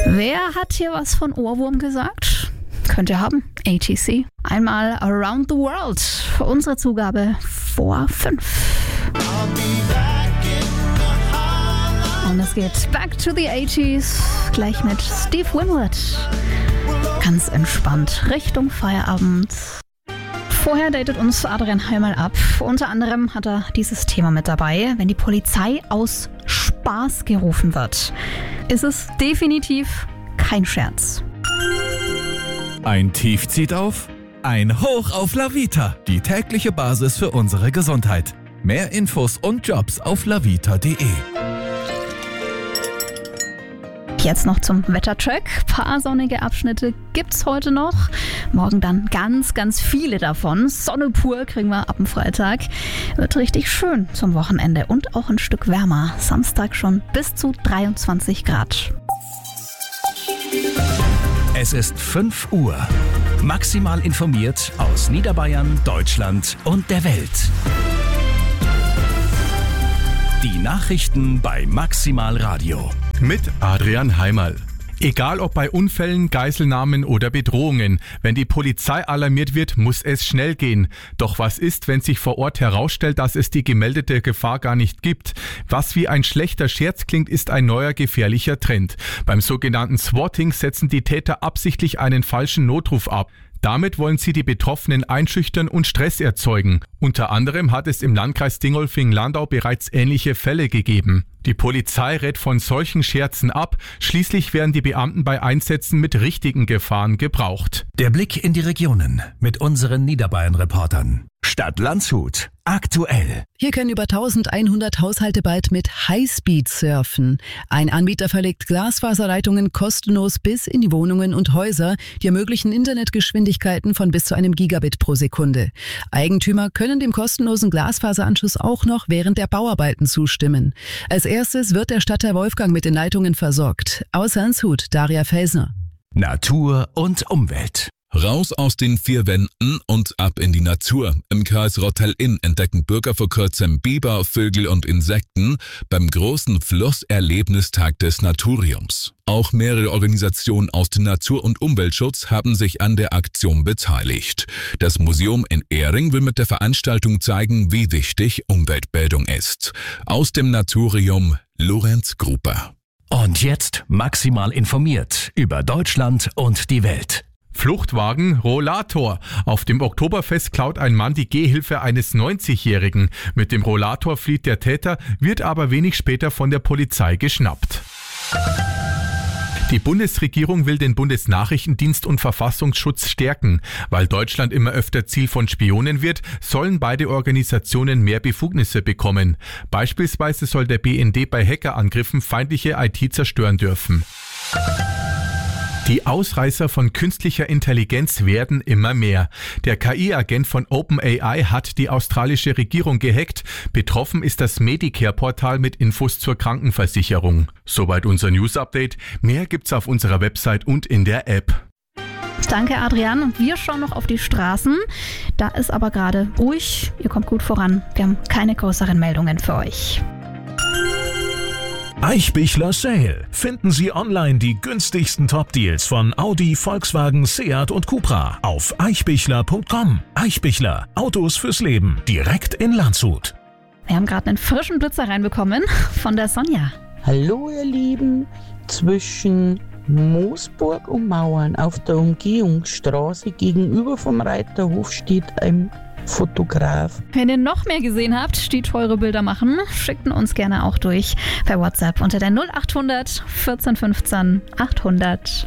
Wer hat hier was von Ohrwurm gesagt? Könnt ihr haben. ATC. Einmal Around the World. Unsere Zugabe vor 5. Und es geht back to the 80s. Gleich mit Steve Winwood. Ganz entspannt Richtung Feierabend. Vorher datet uns Adrian Heimal ab. Unter anderem hat er dieses Thema mit dabei. Wenn die Polizei aus Spaß gerufen wird, ist es definitiv kein Scherz. Ein Tief zieht auf, ein Hoch auf La Vita, die tägliche Basis für unsere Gesundheit. Mehr Infos und Jobs auf lavita.de. Jetzt noch zum Wettercheck. Paar sonnige Abschnitte gibt's heute noch. Morgen dann ganz, ganz viele davon. Sonne pur kriegen wir ab dem Freitag. Wird richtig schön zum Wochenende und auch ein Stück wärmer. Samstag schon bis zu 23 Grad. Es ist 5 Uhr. Maximal informiert aus Niederbayern, Deutschland und der Welt. Die Nachrichten bei Maximal Radio. Mit Adrian Heimal. Egal ob bei Unfällen, Geiselnahmen oder Bedrohungen, wenn die Polizei alarmiert wird, muss es schnell gehen. Doch was ist, wenn sich vor Ort herausstellt, dass es die gemeldete Gefahr gar nicht gibt? Was wie ein schlechter Scherz klingt, ist ein neuer gefährlicher Trend. Beim sogenannten Swatting setzen die Täter absichtlich einen falschen Notruf ab. Damit wollen sie die Betroffenen einschüchtern und Stress erzeugen. Unter anderem hat es im Landkreis Dingolfing-Landau bereits ähnliche Fälle gegeben. Die Polizei rät von solchen Scherzen ab. Schließlich werden die Beamten bei Einsätzen mit richtigen Gefahren gebraucht. Der Blick in die Regionen mit unseren Niederbayern-Reportern. Stadt Landshut. Aktuell. Hier können über 1100 Haushalte bald mit Highspeed surfen. Ein Anbieter verlegt Glasfaserleitungen kostenlos bis in die Wohnungen und Häuser, die ermöglichen Internetgeschwindigkeiten von bis zu einem Gigabit pro Sekunde. Eigentümer können dem kostenlosen Glasfaseranschluss auch noch während der Bauarbeiten zustimmen. Als erstes wird der Stadtteil Wolfgang mit den Leitungen versorgt. Aus Landshut, Daria Felsner. Natur und Umwelt. Raus aus den 4 Wänden und ab in die Natur. Im Kreis Rottal-Inn entdecken Bürger vor kurzem Biber, Vögel und Insekten beim großen Flusserlebnistag des Naturiums. Auch mehrere Organisationen aus dem Natur- und Umweltschutz haben sich an der Aktion beteiligt. Das Museum in Ehring will mit der Veranstaltung zeigen, wie wichtig Umweltbildung ist. Aus dem Naturium Lorenz Gruber. Und jetzt maximal informiert über Deutschland und die Welt. Fluchtwagen, Rollator. Auf dem Oktoberfest klaut ein Mann die Gehhilfe eines 90-Jährigen. Mit dem Rollator flieht der Täter, wird aber wenig später von der Polizei geschnappt. Die Bundesregierung will den Bundesnachrichtendienst und Verfassungsschutz stärken. Weil Deutschland immer öfter Ziel von Spionen wird, sollen beide Organisationen mehr Befugnisse bekommen. Beispielsweise soll der BND bei Hackerangriffen feindliche IT zerstören dürfen. Die Ausreißer von künstlicher Intelligenz werden immer mehr. Der KI-Agent von OpenAI hat die australische Regierung gehackt. Betroffen ist das Medicare-Portal mit Infos zur Krankenversicherung. Soweit unser News-Update. Mehr gibt's auf unserer Website und in der App. Danke, Adrian. Und wir schauen noch auf die Straßen. Da ist aber gerade ruhig. Ihr kommt gut voran. Wir haben keine größeren Meldungen für euch. Eichbichler Sale. Finden Sie online die günstigsten Top-Deals von Audi, Volkswagen, Seat und Cupra auf eichbichler.com. Eichbichler. Autos fürs Leben. Direkt in Landshut. Wir haben gerade einen frischen Blitzer reinbekommen von der Sonja. Hallo ihr Lieben. Zwischen Moosburg und Mauern auf der Umgehungsstraße gegenüber vom Reiterhof steht ein Fotograf. Wenn ihr noch mehr gesehen habt, die teure Bilder machen, schickt uns gerne auch durch per WhatsApp unter der 0800 14 15 800.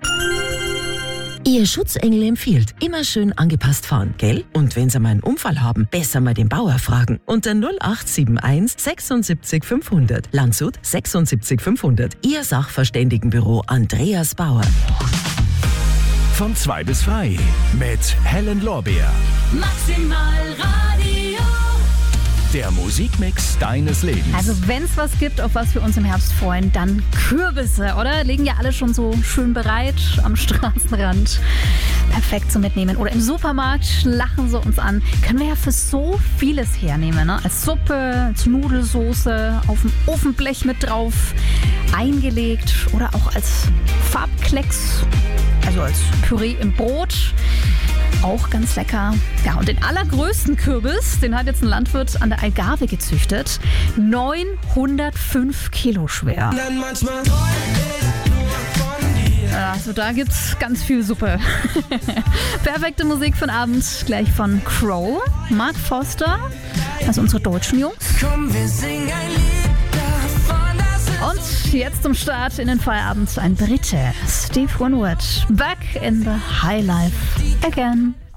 Ihr Schutzengel empfiehlt, immer schön angepasst fahren, gell? Und wenn Sie mal einen Unfall haben, besser mal den Bauer fragen. Unter 0871 76 500. Landshut 76 500. Ihr Sachverständigenbüro Andreas Bauer. Von 2 bis 3 mit Helen Lorbeer. Maximal Radio. Der Musikmix deines Lebens. Also wenn es was gibt, auf was wir uns im Herbst freuen, dann Kürbisse, oder? Liegen ja alle schon so schön bereit am Straßenrand. Perfekt zum Mitnehmen. Oder im Supermarkt lachen sie uns an. Können wir ja für so vieles hernehmen, ne? Als Suppe, als Nudelsoße, auf dem Ofenblech mit drauf, eingelegt oder auch als Farbklecks, also als Püree im Brot. Auch ganz lecker. Ja, und den allergrößten Kürbis, den hat jetzt ein Landwirt an der Algarve gezüchtet. 905 Kilo schwer. Also da gibt's ganz viel Suppe. Perfekte Musik für den Abend. Gleich von Crow, Mark Foster, also unsere deutschen Jungs. Komm, wir singen ein Lied davon. Und jetzt zum Start in den Feierabend ein Brite, Steve Winwood. Back in the High Life again.